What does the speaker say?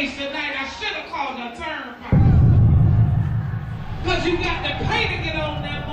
place tonight. I should have called a turnpike. Because you got to pay to get on that